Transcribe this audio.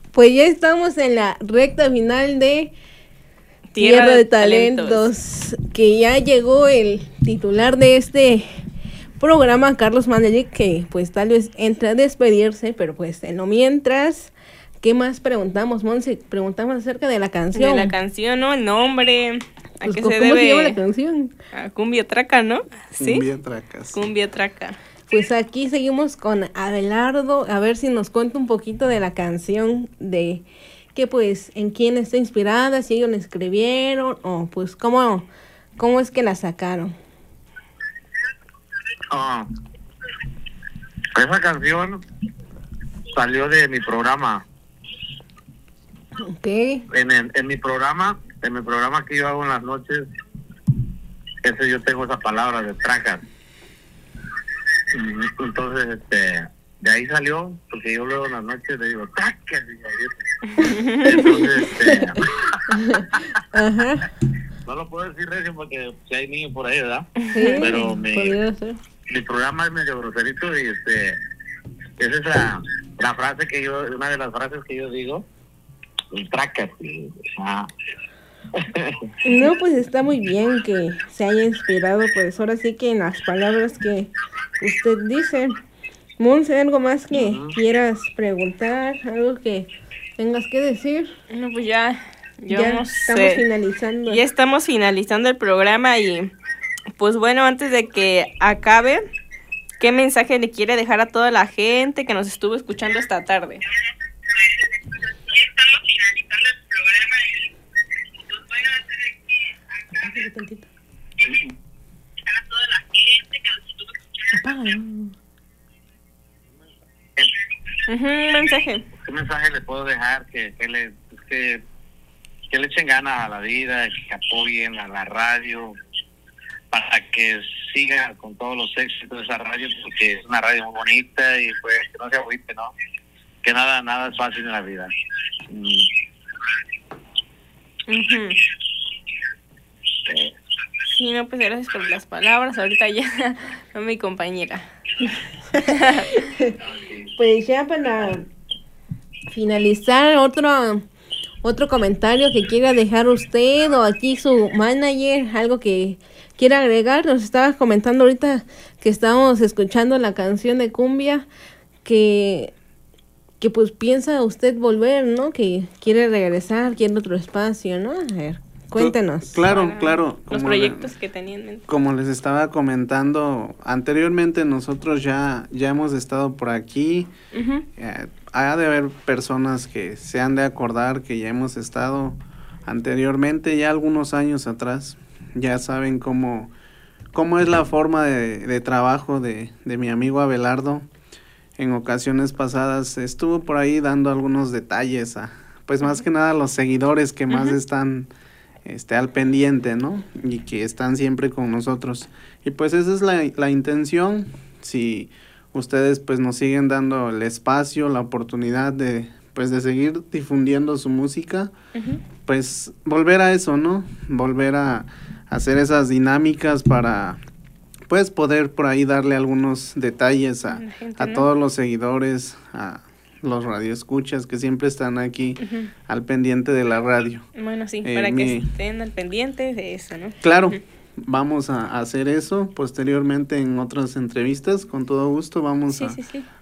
Pues ya estamos en la recta final de Tierra de Talentos, que ya llegó el titular de este programa, Carlos Manelik, que pues tal vez entra a despedirse, pero pues en lo mientras, ¿qué más preguntamos, Monse? Preguntamos acerca de la canción. De la canción, ¿no? El nombre, ¿a Pues, qué ¿cómo se debe? se llama la canción? A Cumbia Traca, ¿no? ¿Sí? Cumbia Traca. Sí. Cumbia Traca. Pues aquí seguimos con Abelardo, a ver si nos cuenta un poquito de la canción, de que pues en quién está inspirada, si ellos la escribieron o pues cómo es que la sacaron. Esa canción salió de mi programa. Okay. En mi programa que yo hago en las noches, yo tengo esa palabra de tracas. Entonces, de ahí salió, porque yo luego en las noches le digo, tracas. Entonces, Ajá. no lo puedo decir recio porque si hay niños por ahí, ¿verdad? Sí, pero mi programa es medio groserito y esa es la frase una de las frases que yo digo, tracas. No, pues está muy bien que se haya inspirado, pues ahora sí que en las palabras que usted dice. Monse, ¿algo más que quieras preguntar? ¿Algo que tengas que decir? No, pues ya no estamos sé. finalizando. Ya estamos finalizando el programa y pues bueno, antes de que acabe, ¿qué mensaje le quiere dejar a toda la gente que nos estuvo escuchando esta tarde? Un mensaje. ¿Qué mensaje le puedo dejar? Que le echen ganas a la vida, que apoyen a la radio para que siga con todos los éxitos de esa radio, porque es una radio muy bonita y pues que no se agüite, ¿no? Que nada es fácil en la vida. Sí, no, pues gracias por las palabras. Ahorita ya no, mi compañera. Pues ya para finalizar, otro comentario que quiera dejar usted o aquí su manager, algo que quiera agregar. Nos estaba comentando ahorita que estábamos escuchando la canción de Cumbia, que pues piensa usted volver, ¿no? Que quiere regresar, quiere otro espacio, ¿no? A ver, cuéntenos. Claro. Los proyectos que tenían en mente. Como les estaba comentando anteriormente, nosotros ya hemos estado por aquí. Ha de haber personas que se han de acordar que ya hemos estado anteriormente, ya algunos años atrás. Ya saben cómo es la forma de trabajo de mi amigo Abelardo. En ocasiones pasadas estuvo por ahí dando algunos detalles pues más que nada a los seguidores que más están al pendiente, ¿no? Y que están siempre con nosotros. Y pues esa es la intención. Si ustedes pues nos siguen dando el espacio, la oportunidad de seguir difundiendo su música, pues volver a eso, ¿no? Volver a hacer esas dinámicas para pues poder por ahí darle algunos detalles a todos los seguidores, a los radioescuchas que siempre están aquí al pendiente de la radio. Bueno, sí, para que estén al pendiente de eso, ¿no? Claro, vamos a hacer eso posteriormente en otras entrevistas, con todo gusto vamos